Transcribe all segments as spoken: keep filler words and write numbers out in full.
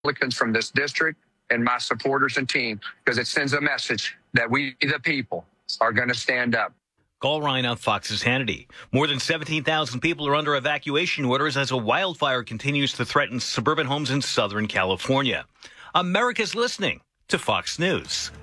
Republicans from this district and my supporters and team, because it sends a message that we, the people, are going to stand up. Call Ryan on Fox's Hannity. More than seventeen thousand people are under evacuation orders as a wildfire continues to threaten suburban homes in Southern California. America's listening to Fox News.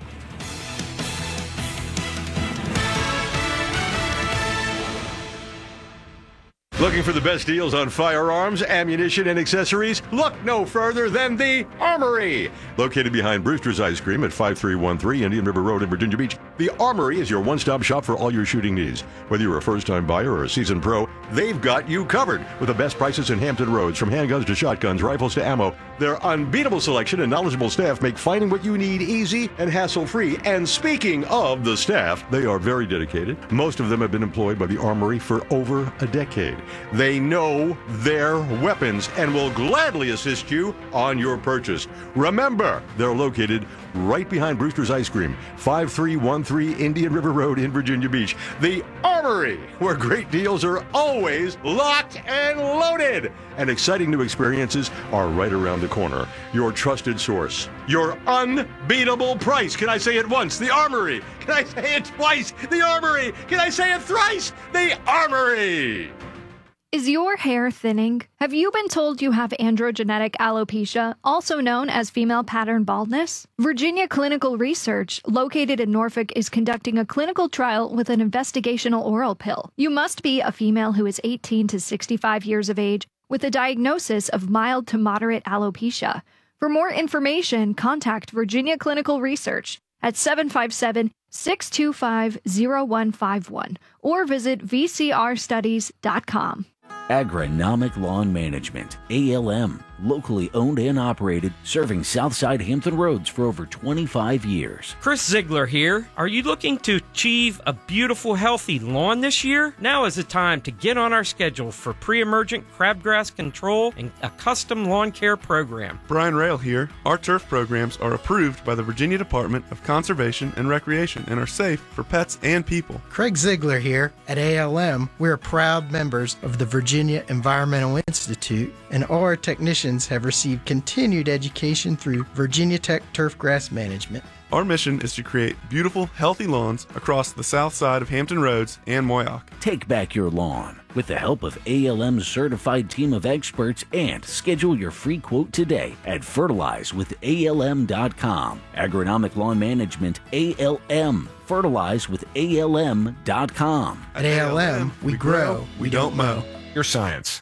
Looking for the best deals on firearms, ammunition, and accessories? Look no further than the Armory. Located behind Brewster's Ice Cream at five three one three Indian River Road in Virginia Beach, the Armory is your one-stop shop for all your shooting needs. Whether you're a first-time buyer or a seasoned pro, they've got you covered with the best prices in Hampton Roads. From handguns to shotguns, rifles to ammo, their unbeatable selection and knowledgeable staff make finding what you need easy and hassle-free. And speaking of the staff, they are very dedicated. Most of them have been employed by the Armory for over a decade. They know their weapons and will gladly assist you on your purchase. Remember, they're located right behind Brewster's Ice Cream, five three one three Indian River Road in Virginia Beach. The Armory, where great deals are always locked and loaded. And exciting new experiences are right around the corner. Your trusted source. Your unbeatable price. Can I say it once? The Armory. Can I say it twice? The Armory. Can I say it thrice? The Armory. Is your hair thinning? Have you been told you have androgenetic alopecia, also known as female pattern baldness? Virginia Clinical Research, located in Norfolk, is conducting a clinical trial with an investigational oral pill. You must be a female who is eighteen to sixty-five years of age with a diagnosis of mild to moderate alopecia. For more information, contact Virginia Clinical Research at seven five seven, six two five, zero one five one or visit v c r studies dot com. Agronomic Lawn Management, A L M, locally owned and operated, serving Southside Hampton Roads for over twenty-five years. Chris Ziegler here. Are you looking to achieve a beautiful, healthy lawn this year? Now is the time to get on our schedule for pre-emergent crabgrass control and a custom lawn care program. Brian Rail here. Our turf programs are approved by the Virginia Department of Conservation and Recreation and are safe for pets and people. Craig Ziegler here. At A L M, we are proud members of the Virginia Environmental Institute, and all our technicians have received continued education through Virginia Tech Turf Grass Management. Our mission is to create beautiful, healthy lawns across the south side of Hampton Roads and Moyock. Take back your lawn with the help of A L M's certified team of experts and schedule your free quote today at fertilize with A L M dot com. Agronomic Lawn Management, A L M. fertilize with A L M dot com. At A L M, we grow, we don't mow. Your science.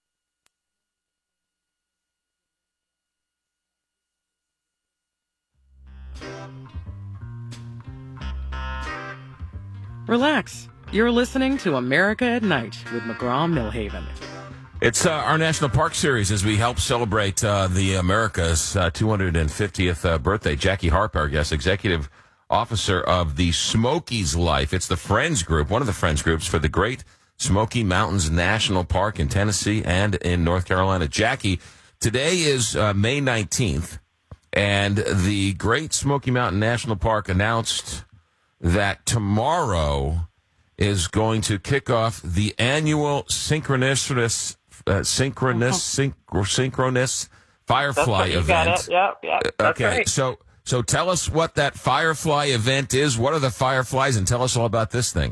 Relax. You're listening to America at Night with McGraw-Millhaven. It's uh, our National Park Series as we help celebrate uh, the America's uh, two hundred fiftieth uh, birthday. Jackie Harper, our guest, executive officer of the Smokies Life. It's the Friends Group, one of the Friends Groups for the Great Smoky Mountains National Park in Tennessee and in North Carolina. Jackie, today is uh, May nineteenth, and the Great Smoky Mountain National Park announced that tomorrow is going to kick off the annual synchronous, uh, synchronous, synch- synchronous Firefly you event. Got it. Yep, yep, that's okay, right. so so tell us what that Firefly event is. What are the Fireflies, and tell us all about this thing.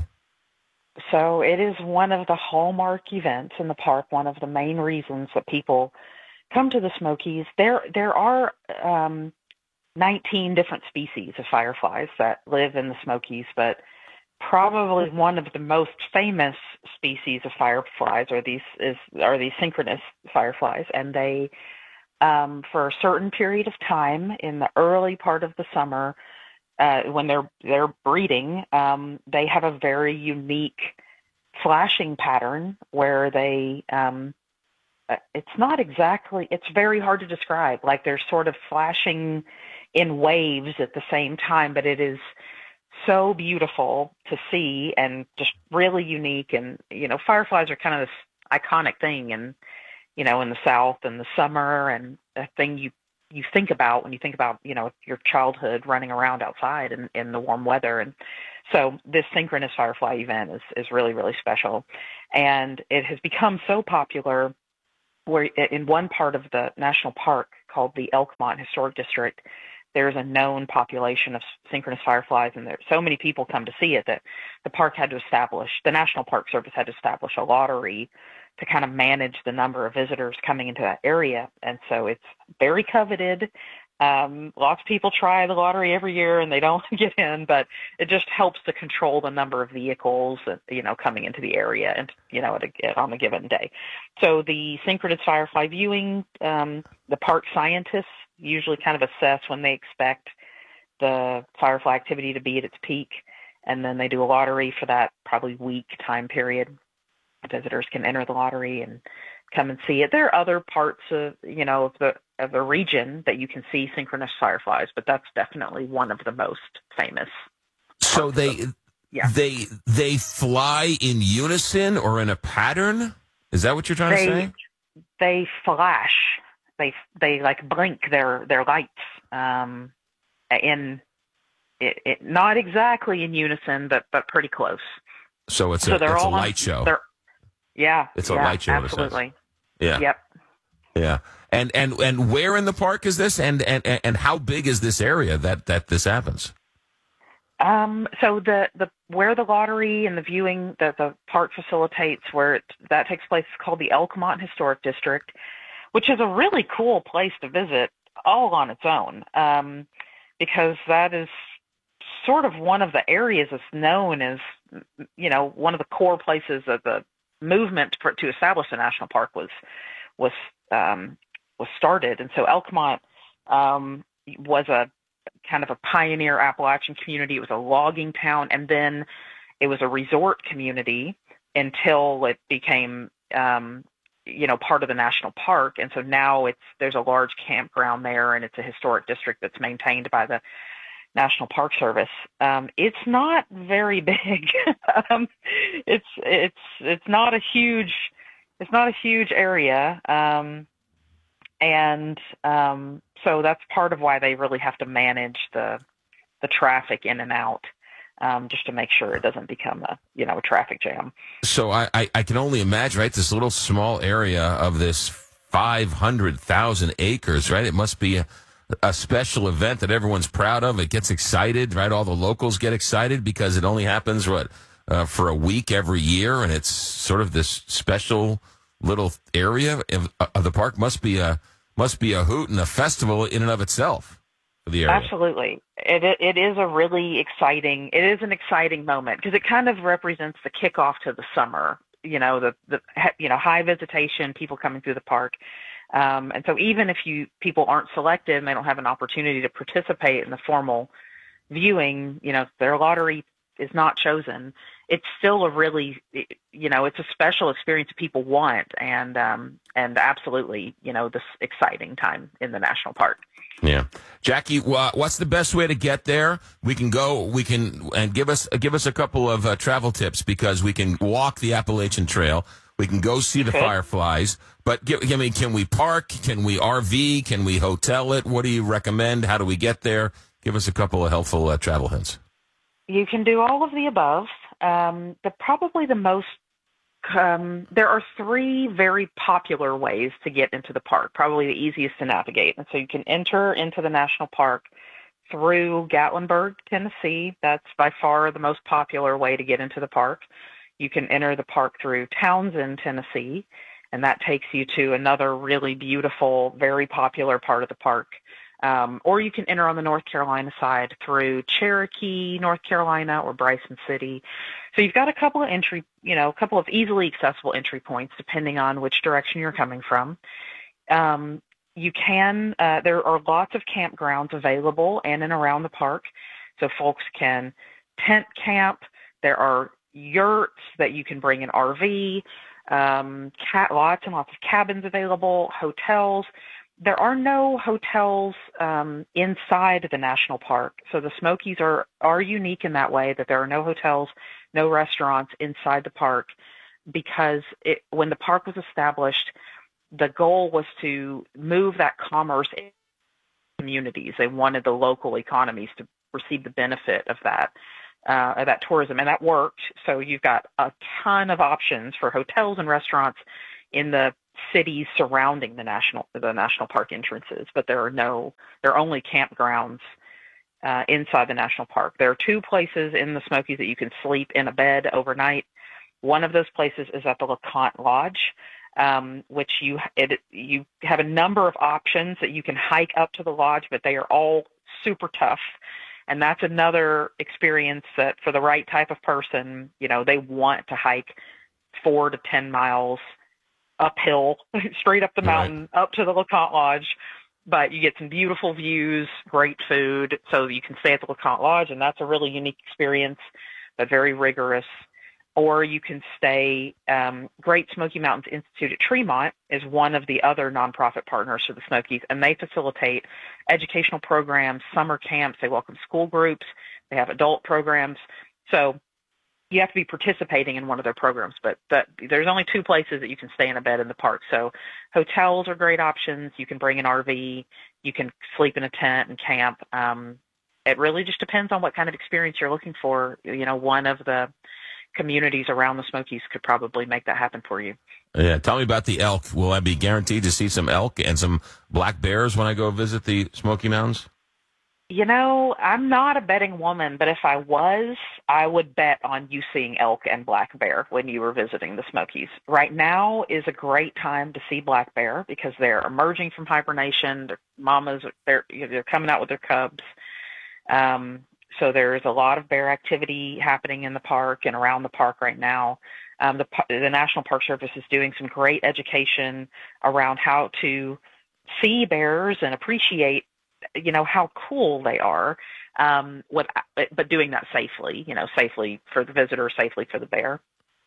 So it is one of the hallmark events in the park, one of the main reasons that people come to the Smokies. There there are um, nineteen different species of fireflies that live in the Smokies, but probably one of the most famous species of fireflies are these is are these synchronous fireflies, and they um, for a certain period of time in the early part of the summer, Uh, when they're they're breeding, um, they have a very unique flashing pattern where they um, uh, it's not exactly it's very hard to describe. Like they're sort of flashing in waves at the same time, but it is so beautiful to see and just really unique. And you know, fireflies are kind of this iconic thing, and you know, in the South in the summer, and a thing you. you think about when you think about, you know, your childhood running around outside in, in the warm weather. And so this synchronous firefly event is, is really, really special. And it has become so popular where in one part of the national park called the Elkmont Historic District, there's a known population of synchronous fireflies, and there so many people come to see it that the park had to establish, the National Park Service had to establish a lottery to kind of manage the number of visitors coming into that area. And so it's very coveted. Um, lots of people try the lottery every year and they don't get in, but it just helps to control the number of vehicles, you know, coming into the area and, you know, at a, on a given day. So the synchronous firefly viewing, um, the park scientists usually kind of assess when they expect the firefly activity to be at its peak, and then they do a lottery for that probably week time period. Visitors can enter the lottery and come and see it. There are other parts of, you know, of the of the region that you can see synchronous fireflies, but that's definitely one of the most famous. So they of, yeah. they they fly in unison or in a pattern? Is that what you're trying they, to say? They flash. They they like blink their their lights um, in it, it, not exactly in unison, but but pretty close. So it's a, so it's a light on, show. Yeah, it's a yeah, light show. Absolutely. Yeah. Yep. Yeah. And and and where in the park is this? And and and how big is this area that that this happens? Um, so the, the where the lottery and the viewing that the park facilitates, where it, that takes place, is called the Elkmont Historic District, which is a really cool place to visit all on its own, um, because that is sort of one of the areas that's known as, you know, one of the core places of the movement for, to establish the national park was was um, was started. And so Elkmont um, was a kind of a pioneer Appalachian community. It was a logging town, and then it was a resort community until it became, um, you know, part of the national park. And so now it's there's a large campground there, and it's a historic district that's maintained by the National Park Service. Um, it's not very big. um, it's it's it's not a huge it's not a huge area, um, and um, so that's part of why they really have to manage the the traffic in and out, um, just to make sure it doesn't become a you know a traffic jam. So I, I, I can only imagine, right? This little small area of this five hundred thousand acres, right? It must be a, a special event that everyone's proud of. It gets excited, right? All the locals get excited because it only happens, what, uh, for a week every year, and it's sort of this special little area of, of the park. Must be a must be a hoot and a festival in and of itself for the area. Absolutely. It, it, it is a really exciting, it is an exciting moment because it kind of represents the kickoff to the summer, you know, the, the you know, high visitation, people coming through the park. Um, and so even if you people aren't selected and they don't have an opportunity to participate in the formal viewing, you know, if their lottery is not chosen, it's still a really, you know, it's a special experience people want, and um, and absolutely, you know, this exciting time in the national park. Yeah, Jackie, what's the best way to get there? We can go, we can, and give us give us a couple of uh, travel tips, because we can walk the Appalachian Trail. We can go see the Good. fireflies, but give, I mean, can we park? Can we R V? Can we hotel it? What do you recommend? How do we get there? Give us a couple of helpful uh, travel hints. You can do all of the above. Um, the probably the most um, there are three very popular ways to get into the park, probably the easiest to navigate. And so you can enter into the national park through Gatlinburg, Tennessee. That's by far the most popular way to get into the park. You can enter the park through Townsend, Tennessee, and that takes you to another really beautiful, very popular part of the park. Um, or you can enter on the North Carolina side through Cherokee, North Carolina, or Bryson City. So you've got a couple of entry, you know, a couple of easily accessible entry points depending on which direction you're coming from. Um, you can, uh, there are lots of campgrounds available in and around the park, so folks can tent camp. There are yurts that you can bring an R V, um, ca- lots and lots of cabins available, hotels. There are no hotels um, inside the national park. So the Smokies are, are unique in that way, that there are no hotels, no restaurants inside the park, because it, when the park was established, the goal was to move that commerce in communities. They wanted the local economies to receive the benefit of that. Uh, of that tourism, and that worked. So you've got a ton of options for hotels and restaurants in the cities surrounding the national the national park entrances, but there are no there are only campgrounds uh, inside the national park. There are two places in the Smokies that you can sleep in a bed overnight. One of those places is at the LeConte Lodge, um, which you it, you have a number of options that you can hike up to the lodge, but they are all super tough. And that's another experience that for the right type of person, you know, they want to hike four to ten miles uphill, straight up the mountain, right, up to the LeConte Lodge. But you get some beautiful views, great food, so you can stay at the LeConte Lodge, and that's a really unique experience, but very rigorous. Or you can stay, um, Great Smoky Mountains Institute at Tremont is one of the other nonprofit partners for the Smokies, and they facilitate educational programs, summer camps, they welcome school groups, they have adult programs. So you have to be participating in one of their programs, but that, there's only two places that you can stay in a bed in the park. So hotels are great options. You can bring an R V, you can sleep in a tent and camp. Um, it really just depends on what kind of experience you're looking for. You know, one of the communities around the Smokies could probably make that happen for you. Yeah, tell me about the elk. Will I be guaranteed to see some elk and some black bears when I go visit the Smoky Mountains? You know, I'm not a betting woman, but if I was, I would bet on you seeing elk and black bear when you were visiting the Smokies. Right now is a great time to see black bear because they're emerging from hibernation. Their mamas, they're, they're coming out with their cubs. Um, So there's a lot of bear activity happening in the park and around the park right now. Um, the, the National Park Service is doing some great education around how to see bears and appreciate, you know, how cool they are, um, with, but doing that safely, you know, safely for the visitor, safely for the bear.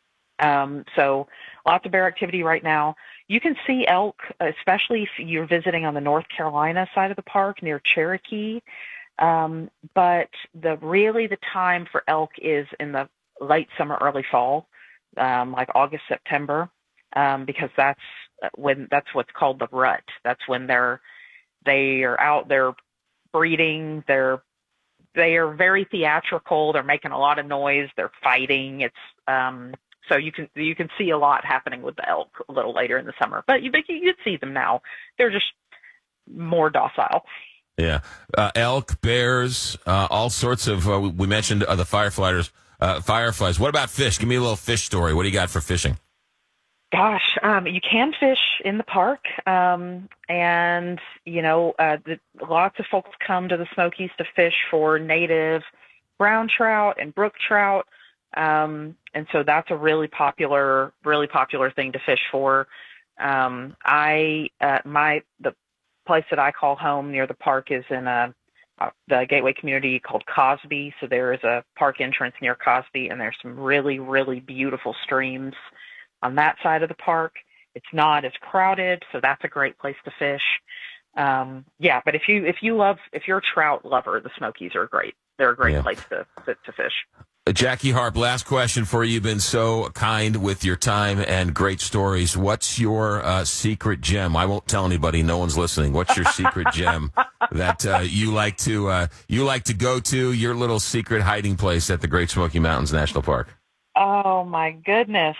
Um, so lots of bear activity right now. You can see elk, especially if you're visiting on the North Carolina side of the park near Cherokee. Um, but the really the time for elk is in the late summer, early fall, um, like August, September, um, because that's when that's what's called the rut. That's when they're they are out there breeding. They're they are very theatrical. They're making a lot of noise. They're fighting. It's um, so you can you can see a lot happening with the elk a little later in the summer. But you you could see them now. They're just more docile. Yeah. Uh, elk, bears, uh, all sorts of, uh, we mentioned uh, the firefighters, uh, fireflies. What about fish? Give me a little fish story. What do you got for fishing? Gosh, um, you can fish in the park. Um, and, you know, uh, the, lots of folks come to the Smokies to fish for native brown trout and brook trout. Um, and so that's a really popular, really popular thing to fish for. Um, I, uh, my, the, place that I call home near the park is in a, uh, the Gateway community called Cosby. So there is a park entrance near Cosby, and there's some really, really beautiful streams on that side of the park. It's not as crowded, so that's a great place to fish. Um, yeah, but if you if you love if you're a trout lover, the Smokies are great. They're a great yeah. place to, to to fish. Jackie Harp, last question for you. You've been so kind with your time and great stories. What's your uh, secret gem? I won't tell anybody. No one's listening. What's your secret gem that uh, you like to uh, you like to go to? Your little secret hiding place at the Great Smoky Mountains National Park. Oh my goodness.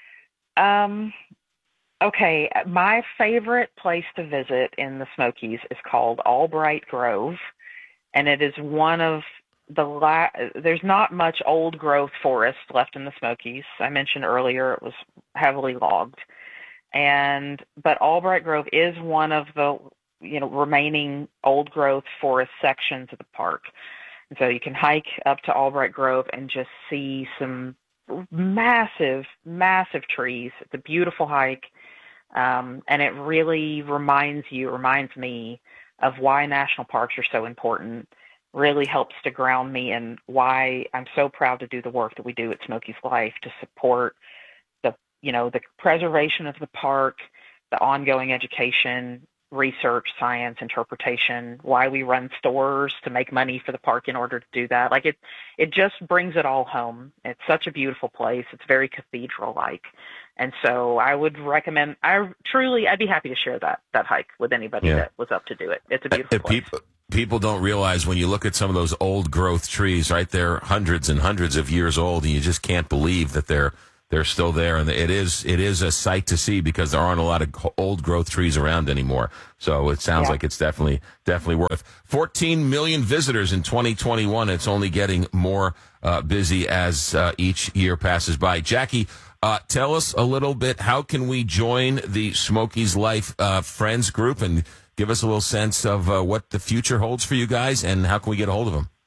Um. Okay, my favorite place to visit in the Smokies is called Albright Grove, and it is one of The la- there's not much old growth forest left in the Smokies. I mentioned earlier it was heavily logged, and but Albright Grove is one of the you know remaining old growth forest sections of the park. And so you can hike up to Albright Grove and just see some massive, massive trees. It's a beautiful hike, um, and it really reminds you, reminds me of why national parks are so important. Really helps to ground me in why I'm so proud to do the work that we do at Smokies Life to support the, you know, the preservation of the park, the ongoing education, research, science, interpretation, why we run stores to make money for the park in order to do that. Like it, it just brings it all home. It's such a beautiful place. It's very cathedral-like. And so I would recommend, I truly, I'd be happy to share that, that hike with anybody yeah. that was up to do it. It's a beautiful uh, place. People- People don't realize when you look at some of those old growth trees, right? They're hundreds and hundreds of years old, and you just can't believe that they're they're still there, and it is it is a sight to see because there aren't a lot of old growth trees around anymore. So it sounds Yeah. like it's definitely definitely worth. fourteen million visitors in twenty twenty-one. It's only getting more uh, busy as uh, each year passes by. Jackie, uh, tell us a little bit. How can we join the Smokies Life uh, Friends group and give us a little sense of uh, what the future holds for you guys, and how can we get a hold of them?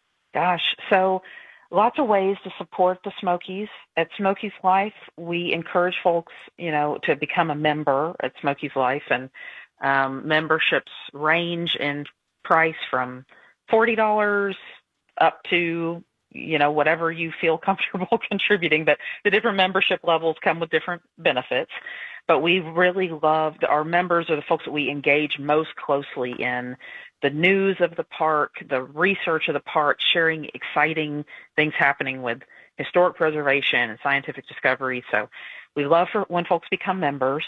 Gosh, so lots of ways to support the Smokies. At Smokies Life, we encourage folks, you know, to become a member at Smokies Life, and um, memberships range in price from forty dollars up to, you know, whatever you feel comfortable contributing. But the different membership levels come with different benefits. But we really loved our members are the folks that we engage most closely in the news of the park, the research of the park, sharing exciting things happening with historic preservation and scientific discovery. So we love for when folks become members.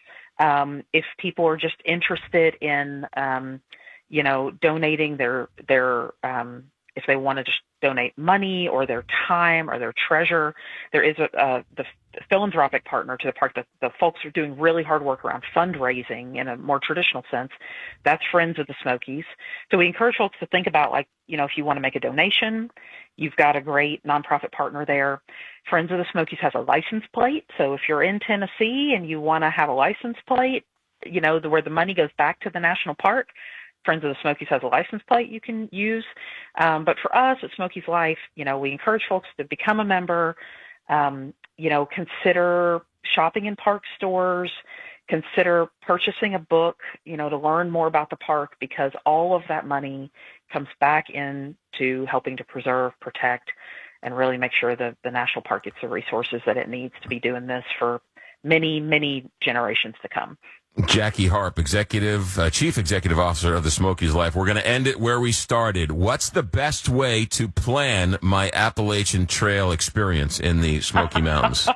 Um, if people are just interested in, um, you know, donating their, their um, if they want to just donate money or their time or their treasure, there is a, a the philanthropic partner to the park. The, the folks are doing really hard work around fundraising in a more traditional sense. That's Friends of the Smokies. So we encourage folks to think about, like, you know, if you want to make a donation, you've got a great nonprofit partner there. Friends of the Smokies has a license plate. So if you're in Tennessee and you want to have a license plate, you know, the, where the money goes back to the national park, Friends of the Smokies has a license plate you can use. Um, but for us at Smokies Life, you know, we encourage folks to become a member, um, you know, consider shopping in park stores, consider purchasing a book, you know, to learn more about the park, because all of that money comes back into helping to preserve, protect, and really make sure that the national park gets the resources that it needs to be doing this for many, many generations to come. Jackie Harp, executive, uh, chief executive officer of the Smokies Life. We're going to end it where we started. What's the best way to plan my Appalachian Trail experience in the Smoky Mountains?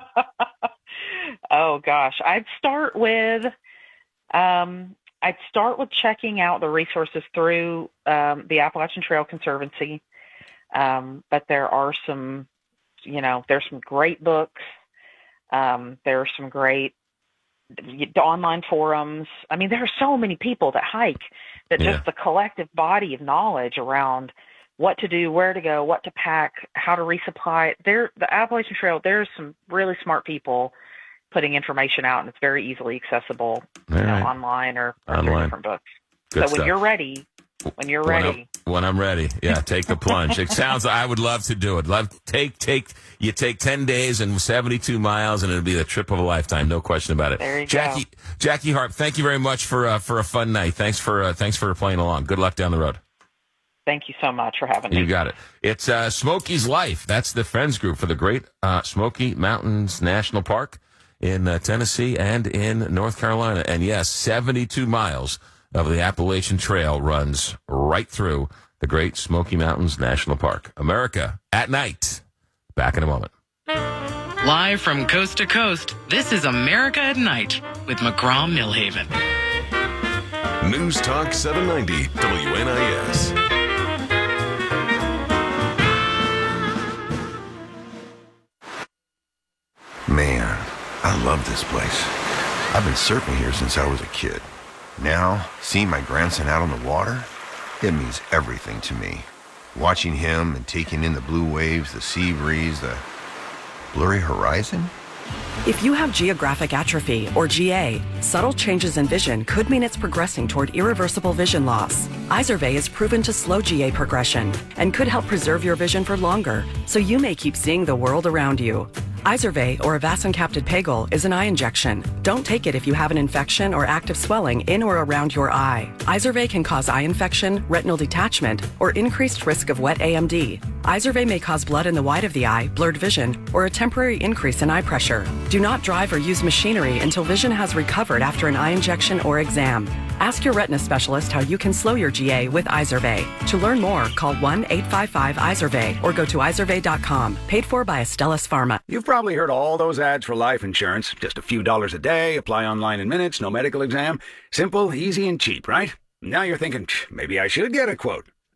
Oh gosh, I'd start with, um, I'd start with checking out the resources through um, the Appalachian Trail Conservancy. Um, but there are some, you know, there's some great books. Um, there are some great online forums. I mean, there are so many people that hike that just yeah. the collective body of knowledge around what to do, where to go, what to pack, how to resupply. There, the Appalachian Trail, there's some really smart people putting information out, and it's very easily accessible you know, right. online or, or online. through different books. Good so stuff. when you're ready, when you're when ready. I'm, when I'm ready, yeah, take the plunge. It sounds I would love to do it. Love take take you take ten days and seventy-two miles, and it'll be the trip of a lifetime, no question about it. There you Jackie go. Jackie Harp, thank you very much for uh, for a fun night. Thanks for uh, thanks for playing along. Good luck down the road. Thank you so much for having me. You got it. It's uh, Smokies Life. That's the Friends group for the Great uh, Smoky Mountains National Park in uh, Tennessee and in North Carolina. And yes, seventy-two miles of the Appalachian Trail runs right through the Great Smoky Mountains National Park. America at Night. Back in a moment. Live from coast to coast, this is America at Night with McGraw Millhaven. News Talk seven ninety W N I S. Man, I love this place. I've been surfing here since I was a kid. Now, seeing my grandson out on the water, it means everything to me. Watching him and taking in the blue waves, the sea breeze, the blurry horizon. If you have geographic atrophy, or G A, subtle changes in vision could mean it's progressing toward irreversible vision loss. Izervay is proven to slow G A progression and could help preserve your vision for longer, so you may keep seeing the world around you. Izervay, or avacincaptad pegol, is an eye injection. Don't take it if you have an infection or active swelling in or around your eye. Izervay can cause eye infection, retinal detachment, or increased risk of wet A M D. Izervay may cause blood in the white of the eye, blurred vision, or a temporary increase in eye pressure. Do not drive or use machinery until vision has recovered after an eye injection or exam. Ask your retina specialist how you can slow your G A with Izervay. To learn more, call one eight five five Izervay or go to izervay dot com. Paid for by Astellas Pharma. You've probably heard all those ads for life insurance. Just a few dollars a day, apply online in minutes, no medical exam. Simple, easy, and cheap, right? Now you're thinking, maybe I should get a quote.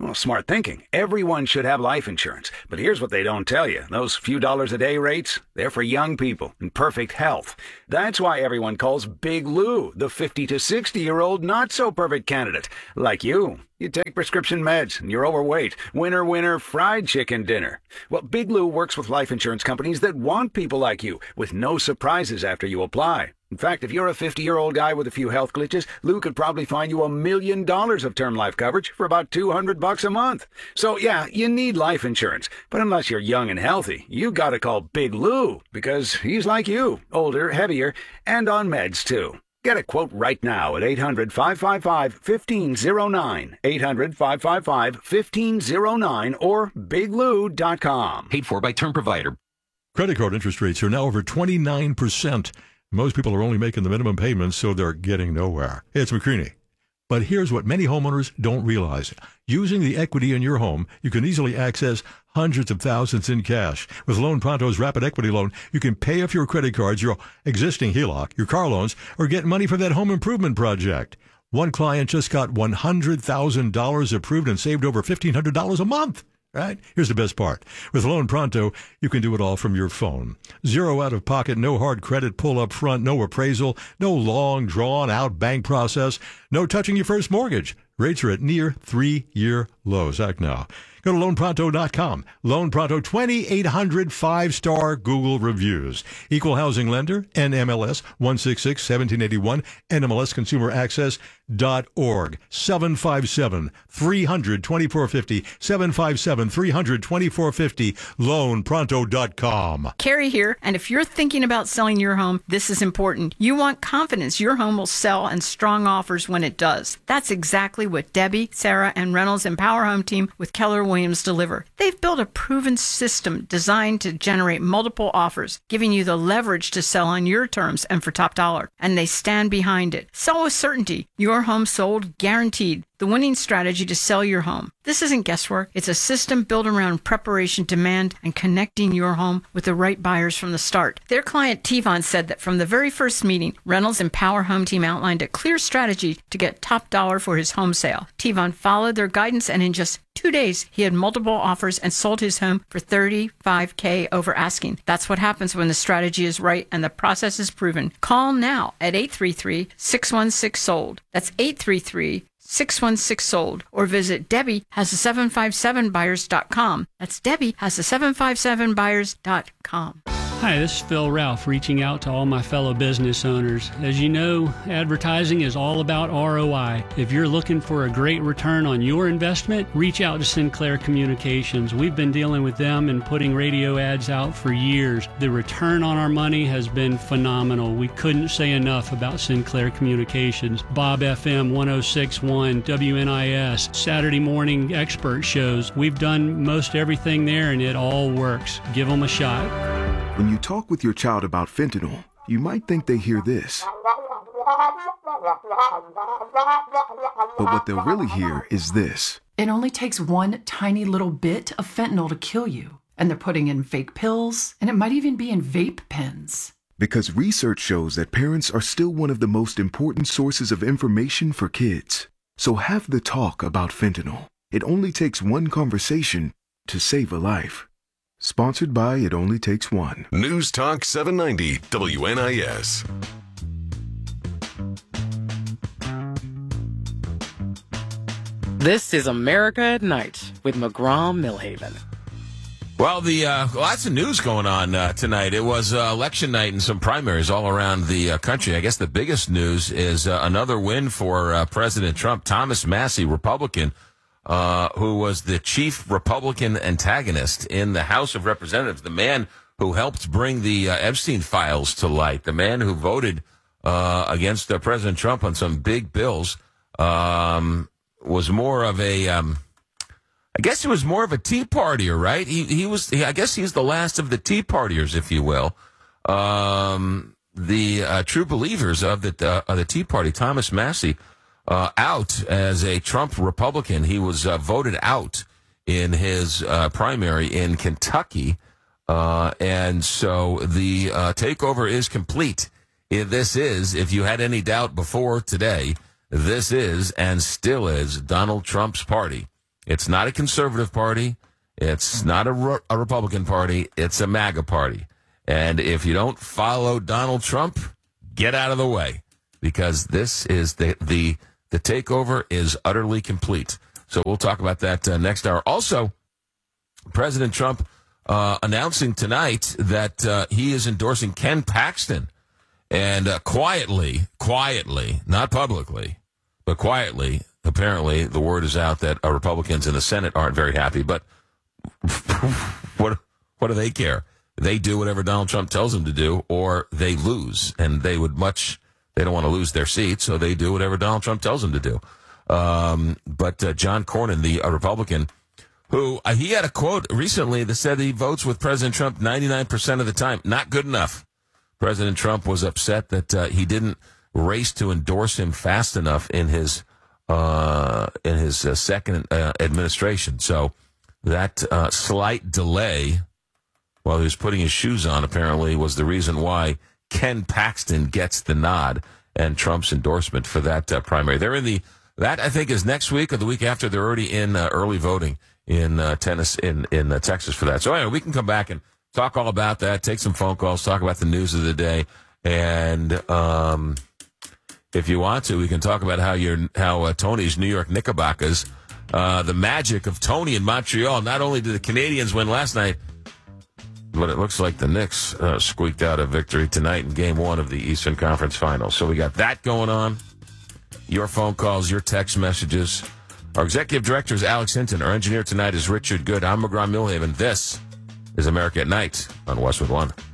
Well, smart thinking. Everyone should have life insurance. But here's what they don't tell you. Those few dollars a day rates, they're for young people in perfect health. That's why everyone calls Big Lou the fifty to sixty-year-old not-so-perfect candidate. Like you. You take prescription meds, and you're overweight. Winner, winner, fried chicken dinner. Well, Big Lou works with life insurance companies that want people like you, with no surprises after you apply. In fact, if you're a fifty-year-old guy with a few health glitches, Lou could probably find you a million dollars of term life coverage for about two hundred bucks a month. So, yeah, you need life insurance. But unless you're young and healthy, you gotta call Big Lou, because he's like you, older, heavier, and on meds, too. Get a quote right now at eight hundred, five five five, one five zero nine, eight hundred, five five five, one five zero nine, or big lou dot com. Paid for by Term Provider. Credit card interest rates are now over twenty-nine percent. Most people are only making the minimum payments, so they're getting nowhere. Hey, it's McCreaney. But here's what many homeowners don't realize. Using the equity in your home, you can easily access hundreds of thousands in cash. With Loan Pronto's Rapid Equity Loan, you can pay off your credit cards, your existing H E L O C, your car loans, or get money for that home improvement project. One client just got one hundred thousand dollars approved and saved over fifteen hundred dollars a month. Right? Here's the best part. With Loan Pronto, you can do it all from your phone. Zero out of pocket, no hard credit pull up front, no appraisal, no long drawn out bank process, no touching your first mortgage. Rates are at near three-year lows. Act now. Go to loan pronto dot com. Loan Pronto, twenty-eight hundred five-star Google reviews. Equal housing lender, N M L S one six six, one seven eight one, N M L S consumer access dot org. seven five seven, three hundred, twenty-four fifty, seven five seven, three hundred, twenty-four fifty, loan pronto dot com. Carrie here, and if you're thinking about selling your home, this is important. You want confidence your home will sell and strong offers when it does. That's exactly what Debbie, Sarah, and Reynolds Empower Home Team with Keller Williams deliver. They've built a proven system designed to generate multiple offers, giving you the leverage to sell on your terms and for top dollar. And they stand behind it. Sell with certainty. Your home sold guaranteed. The winning strategy to sell your home. This isn't guesswork. It's a system built around preparation, demand, and connecting your home with the right buyers from the start. Their client, Tivon, said that from the very first meeting, Reynolds Empower Home Team outlined a clear strategy to get top dollar for his home sale. Tivon followed their guidance, and in just two days, he had multiple offers and sold his home for thirty-five thousand dollars over asking. That's what happens when the strategy is right and the process is proven. Call now at eight three three, six one six, sold. That's eight three three, six one six, sold, or visit Debbie has a seven five seven buyers dot com. That's Debbie has a seven five seven buyers dot com. Hi, this is Phil Ralph reaching out to all my fellow business owners. As you know, advertising is all about R O I. If you're looking for a great return on your investment, reach out to Sinclair Communications. We've been dealing with them and putting radio ads out for years. The return on our money has been phenomenal. We couldn't say enough about Sinclair Communications. Bob F M one oh six point one, W N I S, Saturday morning expert shows. We've done most everything there and it all works. Give them a shot. When you talk with your child about fentanyl, you might think they hear this. But what they'll really hear is this. It only takes one tiny little bit of fentanyl to kill you. And they're putting in fake pills, and it might even be in vape pens. Because research shows that parents are still one of the most important sources of information for kids. So have the talk about fentanyl. It only takes one conversation to save a life. Sponsored by It Only Takes One. News Talk seven ninety W N I S. This is America at Night with McGraw-Millhaven. Well, the uh, lots of news going on uh, tonight. It was uh, election night and some primaries all around the uh, country. I guess the biggest news is uh, another win for uh, President Trump. Thomas Massie, Republican, uh, who was the chief Republican antagonist in the House of Representatives, the man who helped bring the uh, Epstein files to light, the man who voted uh, against uh, President Trump on some big bills, um, was more of a... Um, I guess he was more of a Tea Partier, right? He he was. He, I guess he's the last of the Tea Partiers, if you will, um, the uh, true believers of the uh, of the Tea Party. Thomas Massie, uh, out as a Trump Republican. He was uh, voted out in his uh, primary in Kentucky, uh, and so the uh, takeover is complete. This is, if you had any doubt before today, this is and still is Donald Trump's party. It's not a conservative party. It's not a, re- a Republican party. It's a MAGA party. And if you don't follow Donald Trump, get out of the way, because this is the the the takeover is utterly complete. So we'll talk about that uh, next hour. Also, President Trump uh, announcing tonight that uh, he is endorsing Ken Paxton, and uh, quietly, quietly, not publicly, but quietly, apparently the word is out that uh, Republicans in the Senate aren't very happy. But what what do they care? They do whatever Donald Trump tells them to do, or they lose, and they would much. They don't want to lose their seat, so they do whatever Donald Trump tells them to do. Um, but uh, John Cornyn, the uh, Republican, who uh, he had a quote recently that said he votes with President Trump ninety-nine percent of the time. Not good enough. President Trump was upset that uh, he didn't race to endorse him fast enough in his uh, in his uh, second uh, administration. So that uh, slight delay while he was putting his shoes on, apparently, was the reason why Ken Paxton gets the nod and Trump's endorsement for that uh, primary. They're in the that I think is next week or the week after. They're already in uh, early voting in uh, Tennessee, in in uh, Texas for that. So anyway, we can come back and talk all about that. Take some phone calls. Talk about the news of the day, and um, if you want to, we can talk about how your how uh, Tony's New York Knickerbockers, uh, the magic of Tony in Montreal. Not only did the Canadians win last night, but it looks like the Knicks uh, squeaked out a victory tonight in Game One of the Eastern Conference Finals. So we got that going on. Your phone calls, your text messages. Our executive director is Alex Hinton. Our engineer tonight is Richard Good. I'm McGraw Millhaven. This is America at Night on Westwood One.